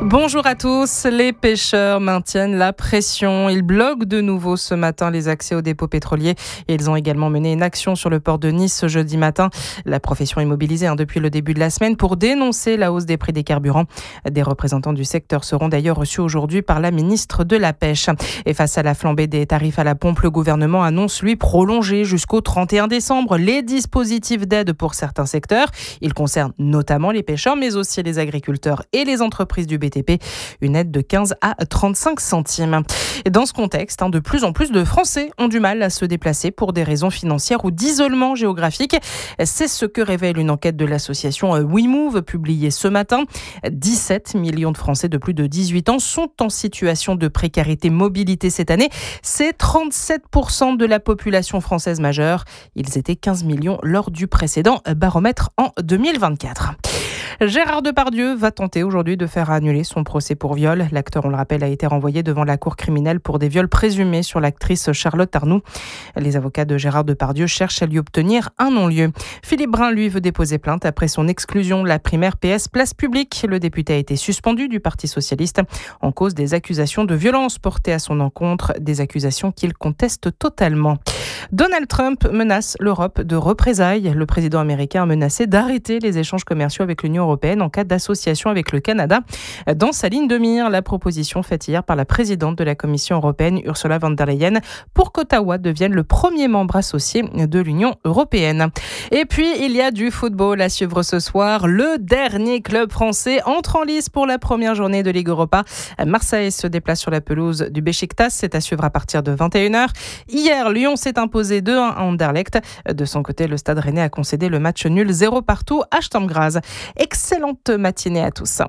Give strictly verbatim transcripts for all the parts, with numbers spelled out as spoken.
Bonjour à tous. Les pêcheurs maintiennent la pression. Ils bloquent de nouveau ce matin les accès aux dépôts pétroliers. Et ils ont également mené une action sur le port de Nice ce jeudi matin. La profession est mobilisée hein, depuis le début de la semaine pour dénoncer la hausse des prix des carburants. Des représentants du secteur seront d'ailleurs reçus aujourd'hui par la ministre de la Pêche. Et face à la flambée des tarifs à la pompe, le gouvernement annonce lui prolonger jusqu'au trente et un décembre les dispositifs d'aide pour certains secteurs. Ils concernent notamment les pêcheurs, mais aussi les agriculteurs et les entreprises du B T P. Une aide de quinze à trente-cinq centimes. Et dans ce contexte, hein, de plus en plus de Français ont du mal à se déplacer pour des raisons financières ou d'isolement géographique. C'est ce que révèle une enquête de l'association WeMove publiée ce matin. dix-sept millions de Français de plus de dix-huit ans sont en situation de précarité mobilité cette année. C'est trente-sept pour cent de la population française majeure. Ils étaient quinze millions lors du précédent baromètre en deux mille vingt-quatre. Gérard Depardieu va tenter aujourd'hui de faire annuler son procès pour viol. L'acteur, on le rappelle, a été renvoyé devant la cour criminelle pour des viols présumés sur l'actrice Charlotte Arnoux. Les avocats de Gérard Depardieu cherchent à lui obtenir un non-lieu. Philippe Brun, lui, veut déposer plainte après son exclusion de la primaire P S Place Publique. Le député a été suspendu du Parti socialiste en cause des accusations de violence portées à son encontre, des accusations qu'il conteste totalement. Donald Trump menace l'Europe de représailles. Le président américain a menacé d'arrêter les échanges commerciaux avec l'Union européenne en cas d'association avec le Canada. Dans sa ligne de mire, la proposition faite hier par la présidente de la Commission européenne, Ursula von der Leyen, pour qu'Ottawa devienne le premier membre associé de l'Union européenne. Et puis, il y a du football à suivre ce soir. Le dernier club français entre en lice pour la première journée de Ligue Europa. Marseille se déplace sur la pelouse du Beşiktaş. C'est à suivre à partir de vingt et une heures. Hier, Lyon s'est imposé deux un à Anderlecht. De son côté, le Stade Rennais a concédé le match nul zéro partout à Sturm Graz. Excellente matinée à tous.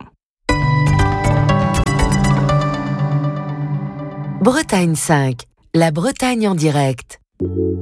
Bretagne cinq, la Bretagne en direct.